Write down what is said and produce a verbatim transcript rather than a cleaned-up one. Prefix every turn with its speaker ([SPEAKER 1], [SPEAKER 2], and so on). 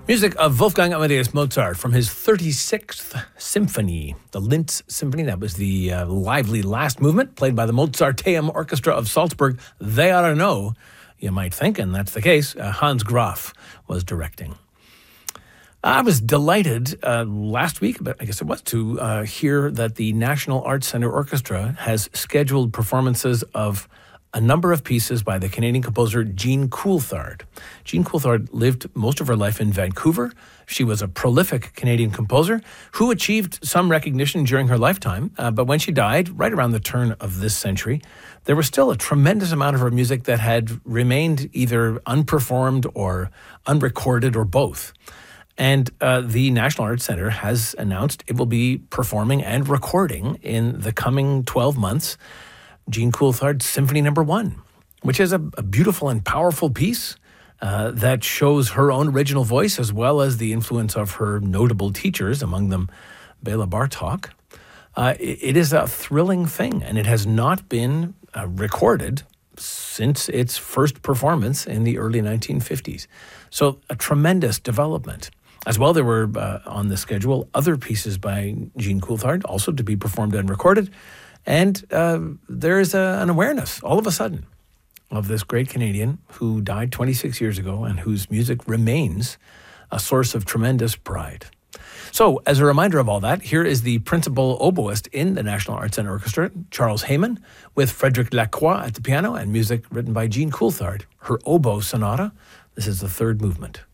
[SPEAKER 1] Music of Wolfgang Amadeus Mozart from his thirty-sixth Symphony, the Linz Symphony. That was the uh, lively last movement played by the Mozarteum Orchestra of Salzburg. They ought to know, you might think, and that's the case. Uh, Hans Graf was directing. I was delighted uh, last week, but I guess it was, to uh, hear that the National Arts Centre Orchestra has scheduled performances of a number of pieces by the Canadian composer Jean Coulthard. Jean Coulthard lived most of her life in Vancouver. She was a prolific Canadian composer who achieved some recognition during her lifetime, uh, but when she died, right around the turn of this century, there was still a tremendous amount of her music that had remained either unperformed or unrecorded or both. And uh, the National Arts Centre has announced it will be performing and recording in the coming twelve months Jean Coulthard's Symphony Number One, which is a, a beautiful and powerful piece uh, that shows her own original voice as well as the influence of her notable teachers, among them Bela Bartok. Uh, it, it is a thrilling thing, and it has not been uh, recorded since its first performance in the early nineteen fifties. So a tremendous development. As well, there were uh, on the schedule other pieces by Jean Coulthard, also to be performed and recorded. And uh, there is a, an awareness, all of a sudden, of this great Canadian who died twenty-six years ago and whose music remains a source of tremendous pride. So, as a reminder of all that, here is the principal oboist in the National Arts Centre Orchestra, Charles Hayman, with Frédéric Lacroix at the piano and music written by Jean Coulthard. Her oboe sonata. This is the third movement.